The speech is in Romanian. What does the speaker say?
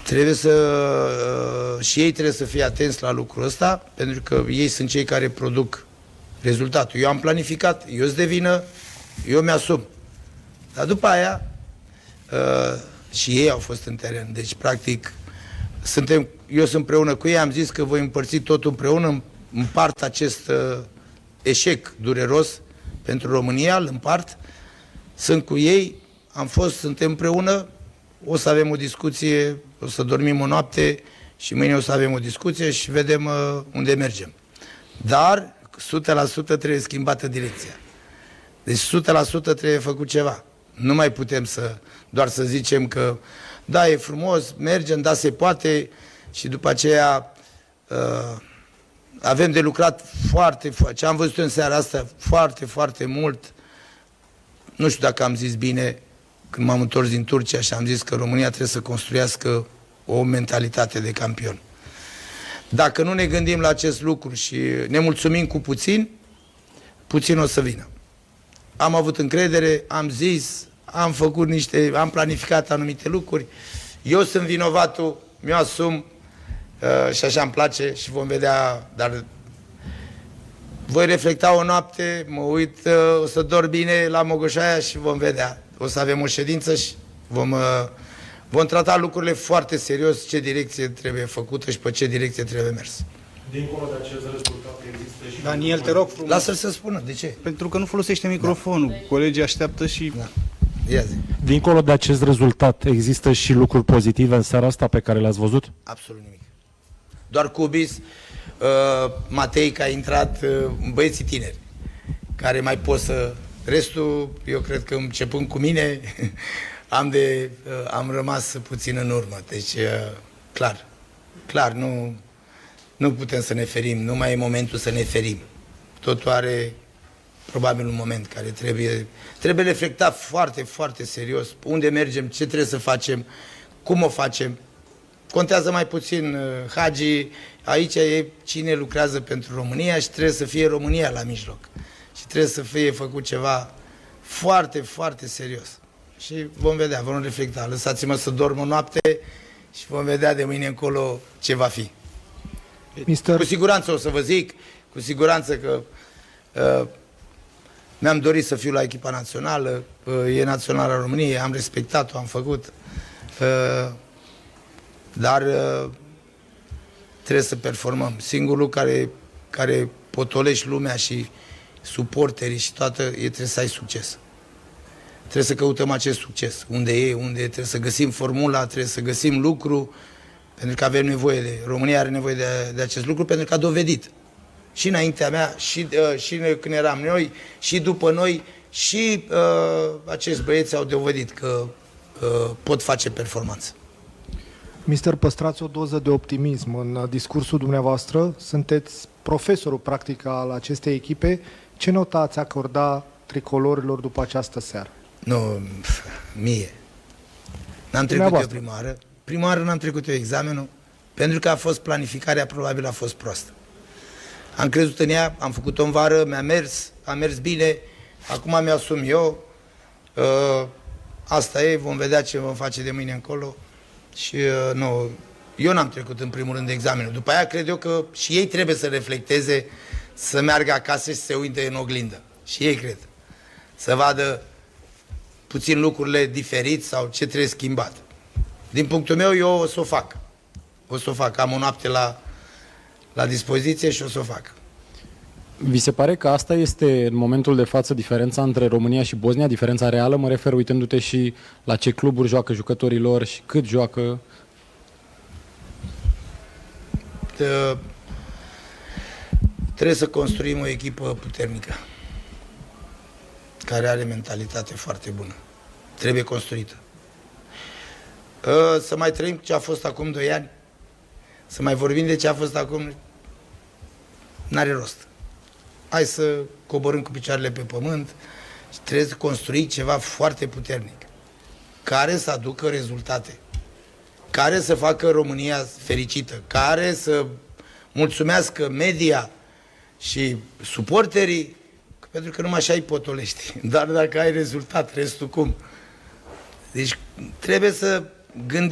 Trebuie și ei trebuie să fie atenți la lucrul ăsta, pentru că ei sunt cei care produc rezultatul. Eu am planificat, eu îți de vină, eu mi-asum. Dar după aia, și ei au fost în teren. Deci, practic, eu sunt împreună cu ei, am zis că voi împărți totul împreună, împart acest eșec dureros pentru România, îl împart, sunt cu ei, suntem împreună, o să avem o discuție, o să dormim o noapte și mâine o să avem o discuție și vedem unde mergem. Dar 100% trebuie schimbată direcția. Deci 100% trebuie făcut ceva. Nu mai putem doar să zicem că da, e frumos, mergem, da, se poate și după aceea avem de lucrat ce am văzut în seara asta, foarte, foarte mult. Nu știu dacă am zis bine când m-am întors din Turcia și am zis că România trebuie să construiască o mentalitate de campion. Dacă nu ne gândim la acest lucru și ne mulțumim cu puțin, puțin o să vină. Am avut încredere, am zis, am planificat anumite lucruri, eu sunt vinovatul, mi-o asum și așa îmi place și vom vedea, dar voi reflecta o noapte, mă uit, o să dorm bine la Mogoșaia și vom vedea. O să avem o ședință și vom trata lucrurile foarte serios, ce direcție trebuie făcută și pe ce direcție trebuie mers. Dincolo de acest rezultat există și... Daniel, te rog frumos. Lasă-l să spună, de ce? Pentru că nu folosește microfonul. Da. Colegii așteaptă și... Da. Ia zi. Dincolo de acest rezultat, există și lucruri pozitive în seara asta pe care le-ați văzut? Absolut nimic. Doar Cubis, Matei, că a intrat, băieții tineri, care mai pot să... Restul, eu cred că începând cu mine, am rămas puțin în urmă. Deci, clar, nu putem să ne ferim, nu mai e momentul să ne ferim. Totul are probabil un moment care trebuie reflectat foarte, foarte serios. Unde mergem, ce trebuie să facem, cum o facem. Contează mai puțin Hagi, aici e cine lucrează pentru România și trebuie să fie România la mijloc. Și trebuie să fie făcut ceva foarte, foarte serios. Și vom vedea, vom reflecta. Lăsați-mă să dorm o noapte și vom vedea de mâine încolo ce va fi. Cu siguranță o să vă zic, cu siguranță că mi-am dorit să fiu la echipa națională, e naționala României, am respectat-o, am făcut, dar trebuie să performăm. Singurul care potolești lumea și suporterii și toată, trebuie să ai succes. Trebuie să căutăm acest succes. Unde trebuie să găsim formula, trebuie să găsim lucru, pentru că avem nevoie România are nevoie de acest lucru, pentru că a dovedit. Și înaintea mea, și când eram noi, și după noi, și acești băieți au dovedit că pot face performanță. Mister, păstrați o doză de optimism în discursul dumneavoastră. Sunteți profesorul, practic, al acestei echipe. Ce notă ați acorda tricolorilor după această seară? Nu, mie. N-am trecut eu prima oară. Prima oară n-am trecut eu examenul, pentru că planificarea probabil a fost proastă. Am crezut în ea, am făcut-o în vară, a mers bine, acum mi-asum eu. Asta e, vom vedea ce vom face de mâine încolo. Și eu n-am trecut în primul rând examenul. După aia cred eu că și ei trebuie să reflecteze, să meargă acasă și să se uite în oglindă. Și ei cred. Să vadă puțin lucrurile diferit sau ce trebuie schimbat. Din punctul meu, eu o să o fac. O să o fac. Am o noapte la dispoziție și o să o fac. Vi se pare că asta este în momentul de față diferența între România și Bosnia? Diferența reală? Mă refer uitându-te și la ce cluburi joacă jucătorii lor și cât joacă? Trebuie să construim o echipă puternică, care are mentalitate foarte bună. Trebuie construită. Să mai trăim ce a fost acum 2 ani, să mai vorbim de ce a fost acum, n-are rost. Hai să coborâm cu picioarele pe pământ și trebuie să construi ceva foarte puternic, care să aducă rezultate, care să facă România fericită, care să mulțumească media și suporterii, pentru că numai așa îi potolești. Dar dacă ai rezultat, restul cum? Deci trebuie să gândim